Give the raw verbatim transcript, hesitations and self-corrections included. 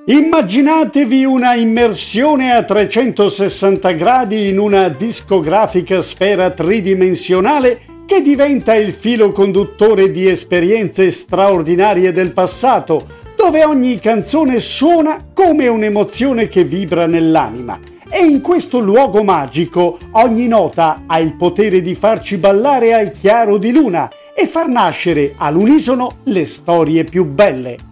Immaginatevi una immersione a trecentosessanta gradi in una discografica sfera tridimensionale che diventa il filo conduttore di esperienze straordinarie del passato, dove ogni canzone suona come un'emozione che vibra nell'anima. E in questo luogo magico ogni nota ha il potere di farci ballare al chiaro di luna e far nascere all'unisono le storie più belle.